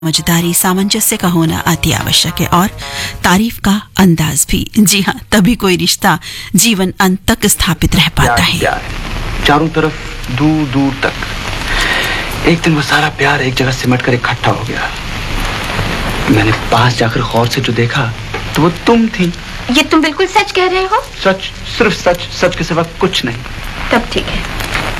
समझदारी सामंजस्य का होना अति आवश्यक है और तारीफ का अंदाज भी। जी हाँ, तभी कोई रिश्ता जीवन अंत तक स्थापित रह पाता है। चारों तरफ दूर दूर तक एक दिन वो सारा प्यार एक जगह सिमट कर इकट्ठा हो गया। मैंने पास जाकर गौर से जो देखा तो वो तुम थी। ये तुम बिल्कुल सच कह रहे हो? सच, सिर्फ सच, सच के सिवा कुछ नहीं। तब ठीक है।